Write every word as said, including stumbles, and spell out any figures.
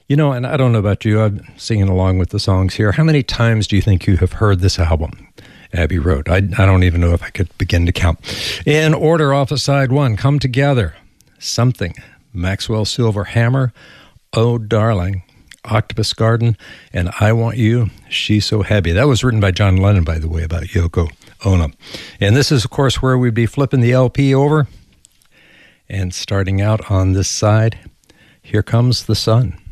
You know, and I don't know about you, I'm singing along with the songs here. How many times do you think you have heard this album, Abbey Road? I, I don't even know if I could begin to count. In order, off of side one, Come Together, Something, Maxwell Silver Hammer, Oh Darling, Octopus Garden, and I Want You, She's So Happy. That was written by John Lennon, by the way, about Yoko Ono. And this is, of course, where we'd be flipping the L P over. And starting out on this side, Here Comes the Sun.